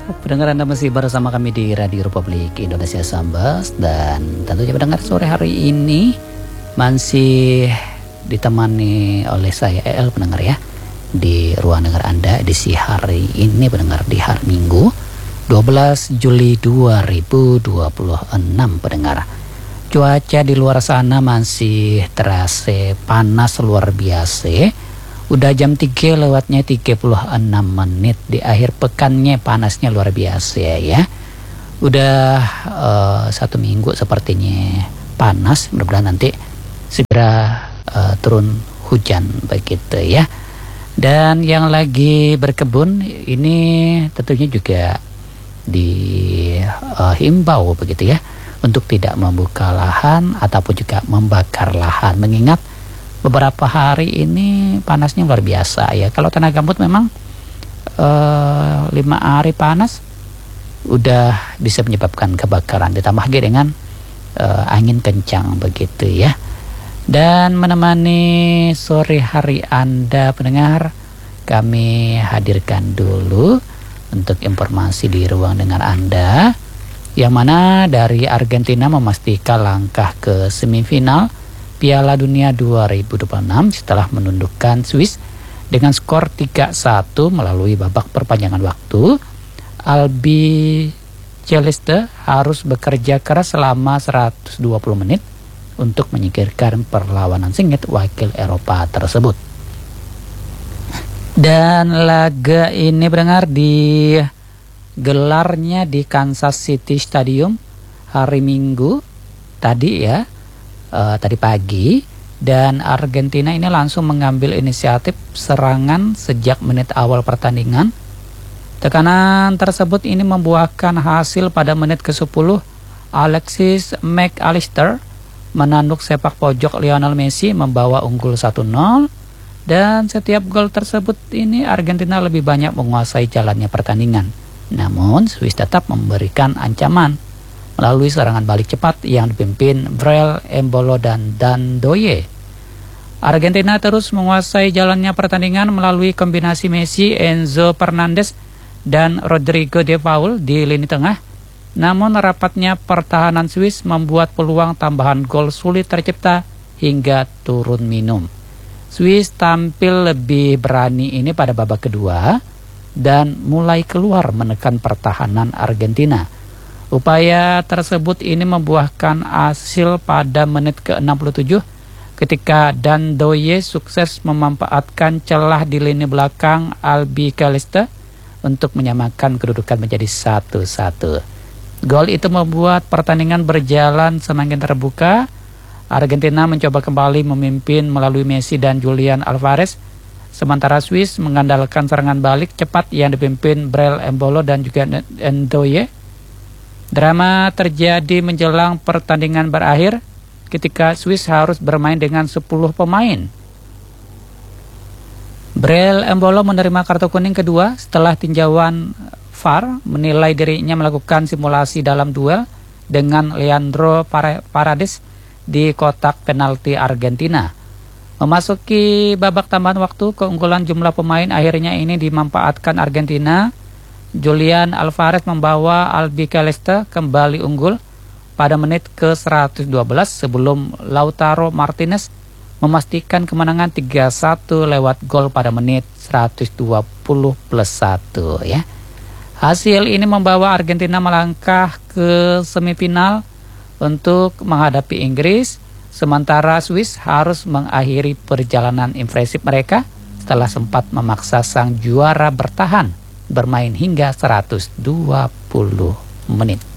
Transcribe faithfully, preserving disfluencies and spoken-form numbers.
Pendengar, Anda masih bersama kami di Radio Republik Indonesia Sambas. Dan tentunya pendengar, sore hari ini masih ditemani oleh saya E L pendengar ya, di ruang dengar Anda edisi hari ini pendengar, di hari Minggu dua belas Juli dua ribu dua puluh enam pendengar. Cuaca di luar sana masih terasa panas luar biasa. Udah jam tiga lewatnya tiga puluh enam menit. Di akhir pekannya panasnya luar biasa ya. Udah uh, satu minggu sepertinya panas. Mudah-mudahan nanti segera uh, turun hujan begitu ya. Dan yang lagi berkebun ini tentunya juga dihimbau uh, begitu ya, untuk tidak membuka lahan ataupun juga membakar lahan, mengingat beberapa hari ini panasnya luar biasa ya. Kalau tanah gambut memang uh, lima hari panas udah bisa menyebabkan kebakaran, ditambah lagi dengan uh, angin kencang begitu ya. Dan menemani sore hari Anda pendengar, kami hadirkan dulu untuk informasi di ruang dengar Anda, yang mana dari Argentina memastikan langkah ke semifinal Piala Dunia dua ribu dua puluh enam setelah menundukkan Swiss dengan skor tiga satu melalui babak perpanjangan waktu. Albi Celeste harus bekerja keras selama seratus dua puluh menit untuk menyingkirkan perlawanan sengit wakil Eropa tersebut. Dan laga ini pendengar digelarnya di Kansas City Stadium hari Minggu tadi ya. Uh, tadi pagi, dan Argentina ini langsung mengambil inisiatif serangan sejak menit awal pertandingan. Tekanan tersebut ini membuahkan hasil pada menit ke sepuluh. Alexis McAllister menanduk sepak pojok Lionel Messi membawa unggul satu nol, dan setiap gol tersebut ini Argentina lebih banyak menguasai jalannya pertandingan. Namun Swiss tetap memberikan ancaman melalui serangan balik cepat yang dipimpin Brel, Embolo, dan Dandoye. Argentina terus menguasai jalannya pertandingan melalui kombinasi Messi, Enzo Fernandez, dan Rodrigo de Paul di lini tengah. Namun rapatnya pertahanan Swiss membuat peluang tambahan gol sulit tercipta hingga turun minum. Swiss tampil lebih berani ini pada babak kedua dan mulai keluar menekan pertahanan Argentina. Upaya tersebut ini membuahkan hasil pada menit ke enam puluh tujuh ketika Dandoye sukses memanfaatkan celah di lini belakang Albi Celeste untuk menyamakan kedudukan menjadi satu satu. Gol itu membuat pertandingan berjalan semakin terbuka. Argentina mencoba kembali memimpin melalui Messi dan Julian Alvarez, sementara Swiss mengandalkan serangan balik cepat yang dipimpin Brel, Embolo, dan juga Dandoye. Drama terjadi menjelang pertandingan berakhir ketika Swiss harus bermain dengan sepuluh pemain. Brel Embolo menerima kartu kuning kedua setelah tinjauan V A R menilai dirinya melakukan simulasi dalam duel dengan Leandro Paredes di kotak penalti Argentina. Memasuki babak tambahan waktu, keunggulan jumlah pemain akhirnya ini dimanfaatkan Argentina. Julian Alvarez membawa Albi Celeste kembali unggul pada menit ke seratus dua belas sebelum Lautaro Martinez memastikan kemenangan tiga satu lewat gol pada menit seratus dua puluh plus satu ya. Hasil ini membawa Argentina melangkah ke semifinal untuk menghadapi Inggris, sementara Swiss harus mengakhiri perjalanan impresif mereka setelah sempat memaksa sang juara bertahan bermain hingga seratus dua puluh menit.